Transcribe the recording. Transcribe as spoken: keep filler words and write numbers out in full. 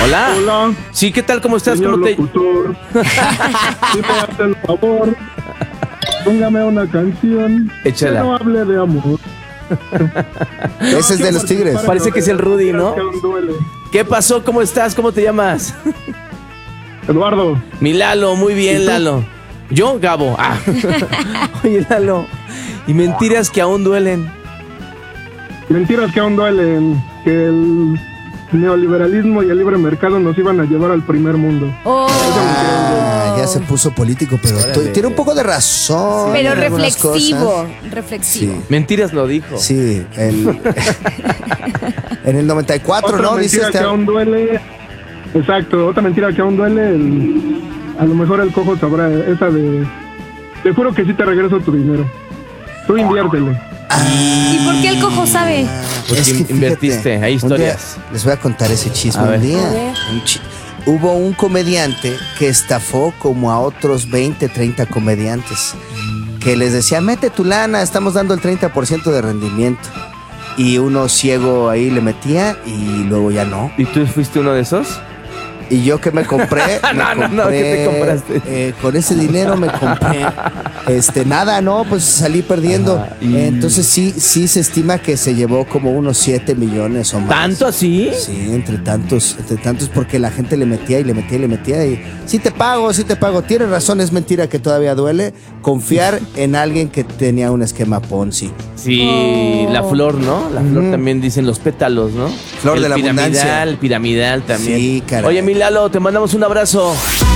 Hola. Hola. Sí, ¿qué tal? ¿Cómo estás? Señor ¿Cómo te...? locutor. Si me hace el favor, póngame una canción Échala. que no hable de amor. Ese es de los Tigres. Parece que es el Rudy, ¿no? ¿Qué pasó? ¿Cómo estás? ¿Cómo te llamas? Eduardo. Mi Lalo, muy bien, Lalo. Yo, Gabo. Ah. Oye, Lalo. Y mentiras que aún duelen. Mentiras que aún duelen. Que el neoliberalismo y el libre mercado nos iban a llevar al primer mundo. Oh. Ah, ya se puso político, pero Órale. tiene un poco de razón. Pero en algunas reflexivo, cosas. reflexivo. Sí. Mentiras lo dijo. Sí, el, en el noventa y cuatro, Otra ¿no? Dice mentira este. que aún duele. Exacto, otra mentira que aún duele. El, a lo mejor el cojo sabrá esa de. Te juro que sí te regreso tu dinero. Tú inviértele. ¿Y por qué el cojo sabe? Porque Es que fíjate, invertiste, hay un historias. día les voy a contar ese chisme. A ver. Un día, A ver. un chi- hubo un comediante que estafó como a otros veinte, treinta comediantes. Que les decía, mete tu lana, estamos dando el treinta por ciento de rendimiento. Y uno ciego ahí le metía y luego ya no. ¿Y tú fuiste uno de esos? Y yo que me compré, me No, no, no, ¿qué te compraste? eh, con ese dinero me compré, este, nada, no, pues salí perdiendo. Ajá, y- Eh, entonces sí, sí se estima que se llevó como unos siete millones o más. ¿Tanto así? Sí, entre tantos, entre tantos, porque la gente le metía y le metía y le metía y sí te pago, sí te pago. Tienes razón, es mentira que todavía duele confiar en alguien que tenía un esquema Ponzi. Sí, Oh. la flor, ¿no? La flor Ujú. también dicen los pétalos, ¿no? Flor el de la piramidal, abundancia. El piramidal también. Sí, caray. Oye, mi Lalo, te mandamos un abrazo.